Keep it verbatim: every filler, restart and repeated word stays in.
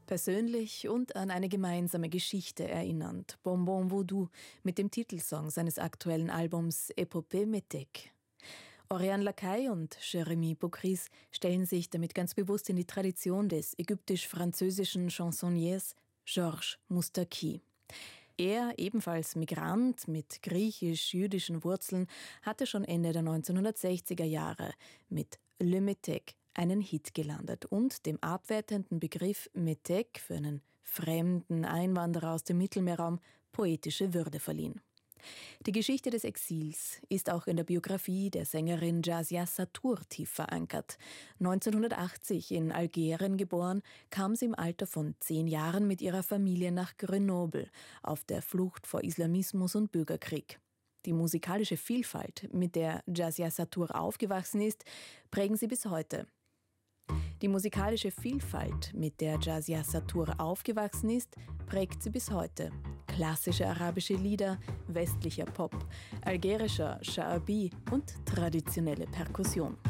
Persönlich und an eine gemeinsame Geschichte erinnernd. Bonbon Vaudou mit dem Titelsong seines aktuellen Albums Épopée Métèque. Oriane Lacaille und Jérémy Beaucris stellen sich damit ganz bewusst in die Tradition des ägyptisch-französischen Chansonniers Georges Moustaki. Er, ebenfalls Migrant mit griechisch-jüdischen Wurzeln, hatte schon Ende der neunzehnhundertsechziger Jahre mit Le Métèque einen Hit gelandet und dem abwertenden Begriff Métèque für einen fremden Einwanderer aus dem Mittelmeerraum poetische Würde verliehen. Die Geschichte des Exils ist auch in der Biografie der Sängerin Jazia Satour tief verankert. neunzehnhundertachtzig in Algerien geboren, kam sie im Alter von zehn Jahren mit ihrer Familie nach Grenoble auf der Flucht vor Islamismus und Bürgerkrieg. Die musikalische Vielfalt, mit der Jazia Satour aufgewachsen ist, prägen sie bis heute. Die musikalische Vielfalt, mit der Jazia Satour aufgewachsen ist, prägt sie bis heute. Klassische arabische Lieder, westlicher Pop, algerischer Sha'abi und traditionelle Perkussion.